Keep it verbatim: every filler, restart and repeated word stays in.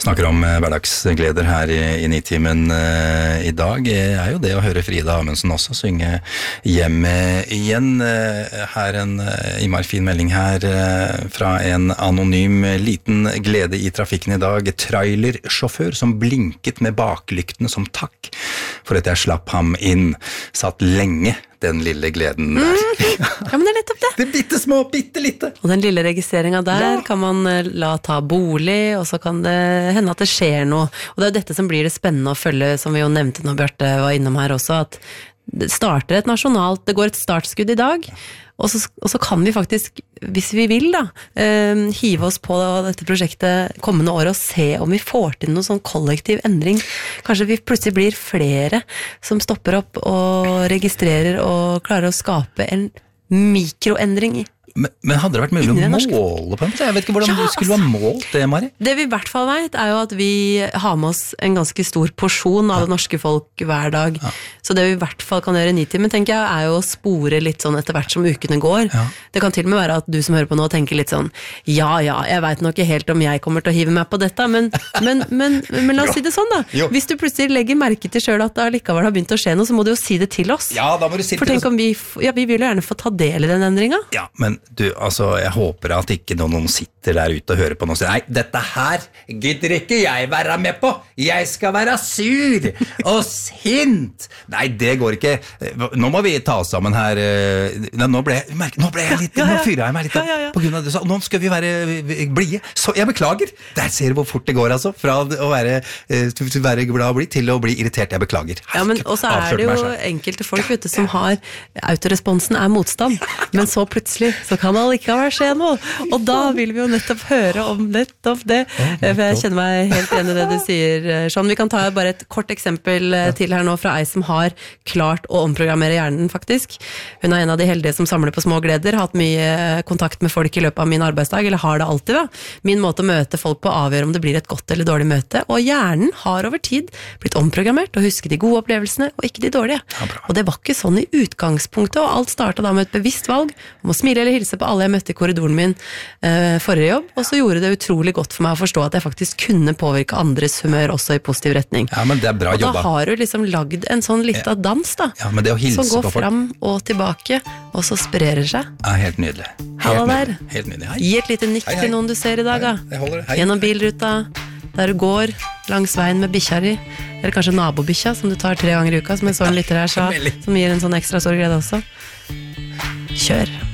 Snakker om hverdagsgleder her i, i Nitimen uh, i dag, er jo det å høre Frida Amundsen også synge hjemme igjen. Uh, her en uh, immar fin melding her uh, fra en anonym liten glede i trafikken i dag. Trailersjåfør som blinket med baklyktene som takk for at jeg slapp ham inn. Satt lenge den lille gleden der. Mm. Ja, men det er nettopp det. Det er bitte små, bitte lite. Og den lille registreringen der ja. Kan man la ta bolig, og så kan det hende at det skjer noe. Og det er jo dette som blir det spennende å følge, som vi jo nevnte når Bjarte var innom her også, at det starter et nasjonalt, det går et startskudd i dag, og så, og så kan vi faktisk, hvis vi vil da, eh, hive oss på dette prosjektet kommende år og se om vi får til noen sånn kollektiv endring. Kanskje vi plutselig blir flere som stopper opp og registrerer og klarer å skape en mikroendring i Men, men hadde det vært mulig å måle på det? Jeg vet ikke hvordan ja, du skulle ha målt det, Mari. Det vi i hvert fall vet, er jo at vi har med oss en ganske stor porsjon av ja. Det norske folk hver dag. Ja. Så det vi i hvert fall kan gjøre i Nitimen, tenker jeg, er jo å spore litt sånn etter hvert som ukene går. Ja. Det kan til og med være at du som hører på nå tenker litt sånn, ja, ja, jeg vet nok ikke helt om jeg kommer til å hive meg på dette, men, men, men, men la oss si det sånn da. Jo. Hvis du plutselig legger merke til selv at det likevel har begynt å skje noe, så må du jo si det til oss. Ja, da må du si det. For tenk om vi, ja, vi vil jo gjerne få ta del i den endringen. Ja, men du, altså, jeg håper at ikke noen sitter der ute og hører på noe og sier, nei, dette her gidder ikke jeg være med på, jeg skal være sur og sint. Nei, det går ikke. Nå må vi ta oss sammen her. Nå ble jeg, nå ble jeg litt, ja, ja, ja. Nå fyrer jeg meg litt ja, ja, ja. På grunn av det, så nå skal vi være blige. Så jeg beklager. Der ser du hvor fort det går, altså, fra å være, være glad og bli til å bli irritert. Jeg beklager. Ja, men også er det jo enkelte folk, vet du, som har autoresponsen er motstand, men så plutselig så kan man ikke være skje noe, og da vil vi jo nettopp høre om nettopp det, for jeg kjenner meg helt enig i det du sier, Sean. Vi kan ta bare et kort eksempel til her nå fra ei som har klart å omprogrammere hjernen faktisk. Hun er en av de heldige som samler på små gleder, har hatt mye kontakt med folk i løpet av min arbeidsdag, eller har det alltid da. Min måte å møte folk på avgjør om det blir et godt eller dårlig møte, og hjernen har over tid blitt omprogrammert og huske de gode opplevelsene, og ikke de dårlige. Og det var ikke sånn i utgangspunktet, og alt startet da med et bevisst valg om å smile eller hilse på alle jeg møtte i korridoren min uh, forrige jobb, og så gjorde det utrolig godt for meg å forstå at jeg faktisk kunne påvirke andres humør også i positiv retning. Ja, men det er bra og jobba. Da har du liksom lagd en sånn liten ja. Dans da, ja, men det å hilse som går på folk fram og tilbake, og så sprer det seg. Ja, helt nydelig. Helt Hallo der. Nydelig. Helt nydelig. Hei. Gi et lite nikk hei, hei. Til noen du ser i dag da. Hei, jeg holder det. Hei. Gjennom bilruta, der du går langs veien med bikkja di, eller kanskje nabobikkja som du tar tre ganger i uka, som en sånn lytter her sa, som gir en sånn ekstra stor glede også. Kjør!